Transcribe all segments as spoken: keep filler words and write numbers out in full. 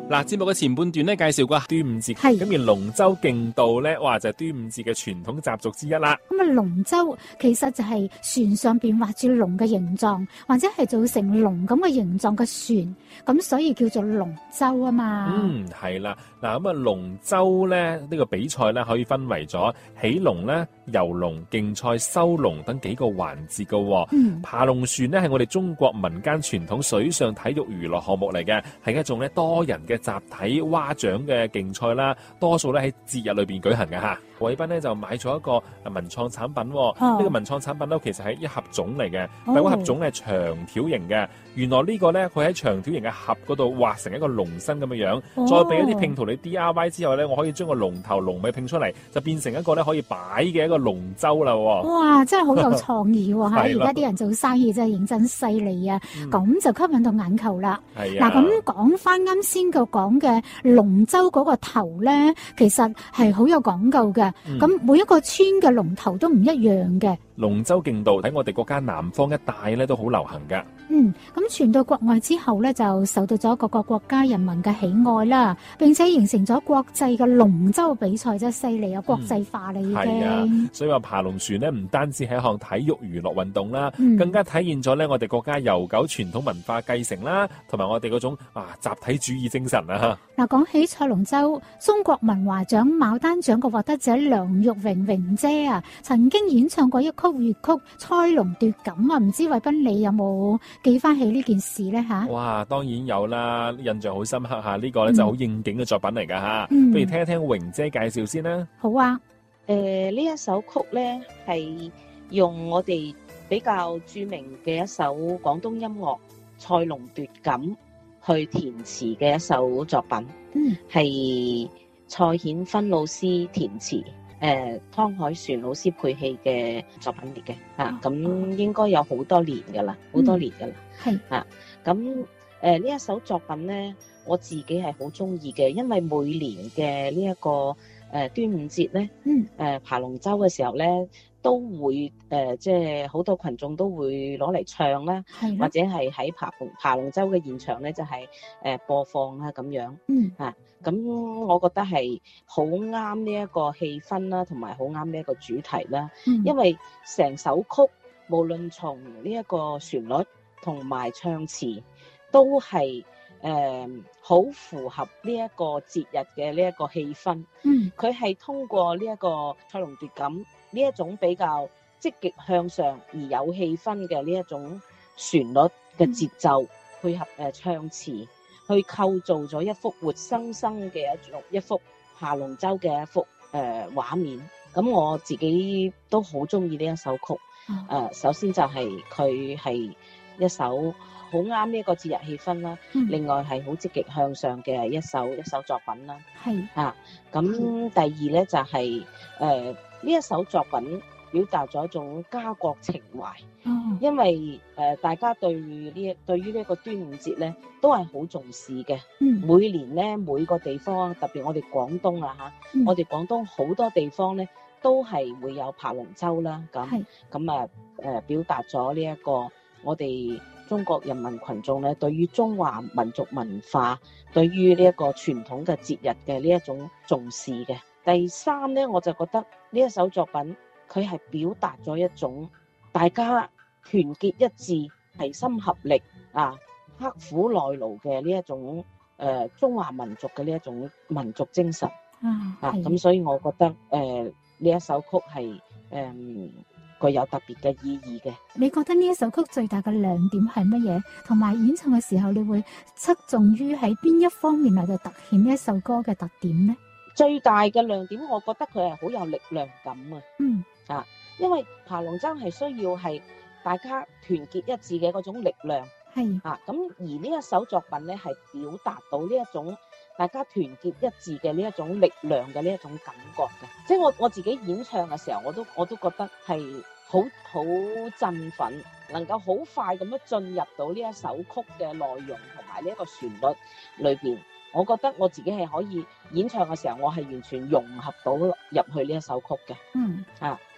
嗱，節目嘅前半段咧介紹過端午節， 係咁而龍舟競渡咧，哇就係端午節嘅傳統習俗之一啦。 咁啊，龍舟其實就係船上邊畫住龍嘅形狀，或者係做成龍咁嘅形狀嘅船，咁所以叫做龍舟啊嘛。 嗯，係啦，嗱咁啊，龍舟咧呢個比賽咧可以分為咗起龍咧、遊龍、競賽、收龍等幾個環節噶。 嗯， 爬龍船咧係我哋中國民間傳統水上體育娛樂項目嚟嘅，係一種咧多人嘅集體划槳嘅競賽啦，多數咧喺節日裏邊舉行嘅吓。偉斌咧就買咗一個文創產品，呢、 哦、 個文創產品咧其實係一盒粽嚟嘅，但係嗰盒粽咧係長條形嘅。原來呢個咧佢喺長條形嘅盒嗰度畫成一個龍身咁嘅樣， 哦、 再俾一啲拼圖你 D I Y 之後咧，我可以將個龍頭龍尾拼出嚟，就變成一個咧可以擺嘅一個龍舟啦。 哇，真係好有創意喎！嚇，而家啲人做生意真係認真犀利啊！咁、嗯、就吸引到眼球啦。 係啊， 嗱，咁講翻啱先個講嘅龍舟嗰個頭咧，其實係好有講究嘅。咁、嗯、每一個村嘅龍頭都唔一樣嘅。 龍舟競渡喺我哋國家南方一帶咧都好流行噶。 嗯，咁傳到國外之後咧，就受到咗各個國家人民嘅喜愛啦，並且形成咗國際嘅龍舟比賽，真係犀利啊！國際化啦已經。係啊， 所以話爬龍船咧，唔單止係一項體育娛樂運動啦、 嗯， 更加體現咗咧我哋國家悠久傳統文化繼承啦，同埋我哋嗰種啊集體主義精神啊。 嗱，講起賽龍舟，中國文華獎牡丹獎嘅獲得者梁玉榮榮姐啊，曾經演唱過一曲粵曲《賽龍奪錦》啊，唔知偉斌你有冇記翻起呢件事咧吓？ 哇，當然有啦，印象好深刻吓，呢、這個咧就好應景嘅作品嚟噶吓，不如聽一聽榮姐介紹先啦。 好啊， 誒、呃，呢一首曲咧係用我哋比較著名嘅一首廣東音樂《賽龍奪錦》去填詞嘅一首作品，嗯，係蔡顯芬老師填詞。誒、呃，湯海璇老師配戲嘅作品嚟嘅，啊，咁應該有好多年噶啦，好、嗯、多年噶啦，係啊，咁誒呢一首作品咧，我自己係好中意嘅，因為每年嘅呢一個誒、呃、端午節咧，嗯，誒、呃、爬龍舟嘅時候咧，都會誒即係好多群眾都會攞嚟唱啦，或者係喺爬爬龍舟嘅現場咧，就係、是、誒、呃、播放啦咁樣，嗯啊。咁我覺得係好啱呢一個氣氛啦，同埋好啱呢一個主題啦。嗯、因為成首曲無論從呢一個旋律同埋唱詞，都係誒好符合呢一個節日嘅呢一個氣氛。嗯，佢係通過呢一個賽龍奪錦呢一種比較積極向上而有氣氛嘅呢一種旋律嘅節奏，嗯、配合誒唱詞。去構造咗一幅活生生嘅一種一幅爬龍舟嘅一幅誒畫、呃、面，咁我自己都好中意呢一首曲。誒、嗯呃，首先就係佢係一首好啱呢一個節日氣氛啦、嗯，另外係好積極向上嘅一首一首作品啦。係啊，咁第二咧就係誒呢一首作品表達咗一種家國情懷。哦、因為誒、呃、大家對呢對於呢一個端午節咧都係好重視嘅、嗯。每年咧每個地方，特別我哋廣東啊嚇、嗯，我哋廣東好多地方咧都係會有爬龍舟啦。咁咁啊誒表達咗呢一個我哋中國人民群眾咧對於中華民族文化，對於呢一個傳統嘅節日嘅呢一種重視嘅。第三咧，我就覺得呢一首作品佢係表達咗一種大家團結一致、齊心合力啊、刻苦耐勞嘅呢一種誒、呃、中華民族嘅呢一種民族精神啊，咁、啊、所以我覺得誒呢、呃、一首曲係誒、呃、具有特別嘅意義嘅。 你覺得呢一首曲最大嘅亮點係乜嘢？同埋演唱嘅時候，你會側重於喺邊一方面嚟到突顯呢一首歌嘅特點呢？ 最大嘅亮點，我覺得佢係好有力量感啊！嗯啊，因為爬龍舟係需要係大家團結一致嘅嗰種力量，係啊，咁而呢一首作品咧係表達到呢一種大家團結一致嘅呢一種力量嘅呢一種感覺嘅，即係我我自己演唱嘅時候，我都我都覺得係好好振奮，能夠好快咁樣進入到呢一首曲嘅內容同埋呢一個旋律裏邊，我覺得我自己係可以演唱嘅時候，我係完全融合到入去呢一首曲嘅，嗯啊。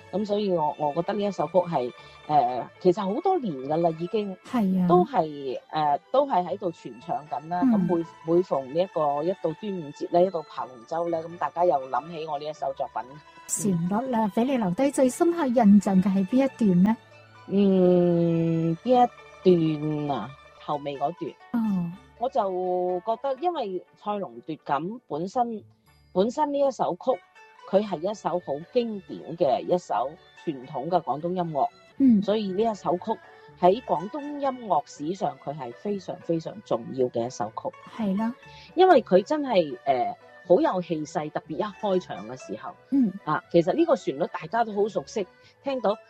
咁所以我我覺得呢一首曲係誒、呃、其實好多年㗎啦，已經係啊， 都係誒、呃、都係喺度傳唱緊啦。咁、 嗯每每逢呢、這、一個一到端午節咧，一到爬龍舟咧，咁大家又諗起我呢一首作品。 旋律啦，俾你留低最深刻印象嘅係邊一段咧？ 嗯，邊一段啊？後尾嗰段。 哦， 我就覺得，因為賽龍奪錦本身本身呢一首曲，佢係一首好經典嘅一首傳統嘅廣東音樂， 嗯， 所以呢一首曲喺廣東音樂史上，佢係非常非常重要嘅一首曲， 係啦， 因為佢真係誒好有氣勢，特別一開場嘅時候， 嗯， 啊，其實呢個旋律大家都好熟悉，聽到